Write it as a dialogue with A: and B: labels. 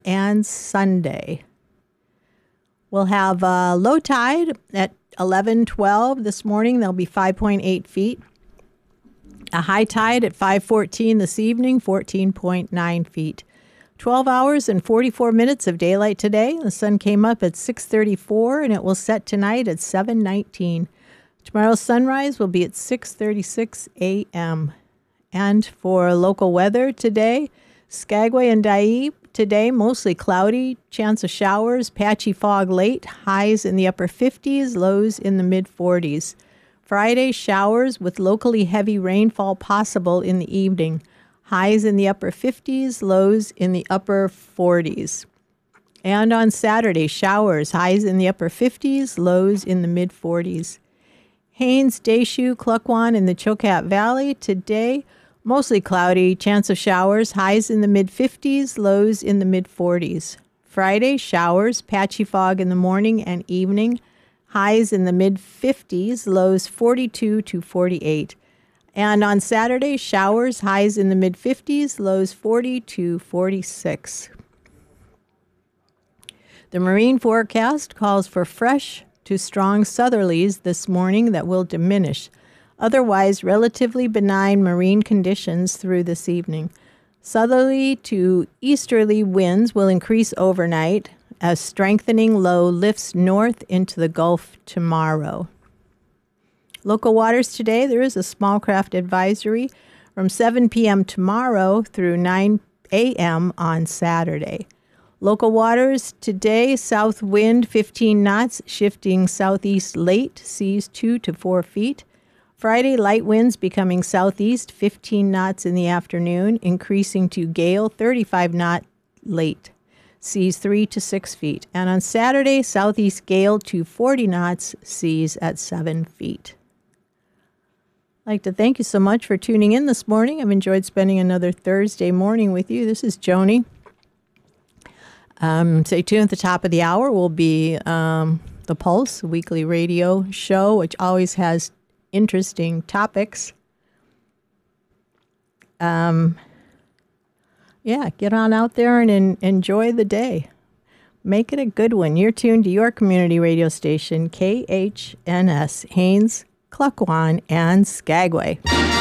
A: and Sunday. We'll have a low tide at 11:12 this morning. There'll be 5.8 feet. A high tide at 5:14 this evening, 14.9 feet. 12 hours and 44 minutes of daylight today. The sun came up at 6:34 and it will set tonight at 7:19. Tomorrow's sunrise will be at 6:36 a.m. And for local weather today, Skagway and Dyea, today mostly cloudy, chance of showers, patchy fog late, highs in the upper 50s, lows in the mid-40s. Friday, showers with locally heavy rainfall possible in the evening. Highs in the upper 50s, lows in the upper 40s. And on Saturday, showers, highs in the upper 50s, lows in the mid-40s. Haines, Deschutes, Klukwan, and the Chilkat Valley today, mostly cloudy, chance of showers, highs in the mid-50s, lows in the mid-40s. Friday, showers, patchy fog in the morning and evening, highs in the mid-50s, lows 42 to 48. And on Saturday, showers, highs in the mid-50s, lows 40 to 46. The marine forecast calls for fresh to strong southerlies this morning that will diminish. Otherwise, relatively benign marine conditions through this evening. Southerly to easterly winds will increase overnight as strengthening low lifts north into the Gulf tomorrow. Local waters today, there is a small craft advisory from 7 p.m. tomorrow through 9 a.m. on Saturday. Local waters today, south wind 15 knots, shifting southeast late, seas 2 to 4 feet. Friday, light winds becoming southeast 15 knots in the afternoon, increasing to gale 35 knot late, seas 3 to 6 feet. And on Saturday, southeast gale to 40 knots, seas at 7 feet. I'd like to thank you so much for tuning in this morning. I've enjoyed spending another Thursday morning with you. This is Joni. Stay tuned at the top of the hour. Will be The Pulse, a weekly radio show, which always has interesting topics. Get on out there and enjoy the day. Make it a good one. You're tuned to your community radio station, KHNS, Haines, Klukwan, and Skagway.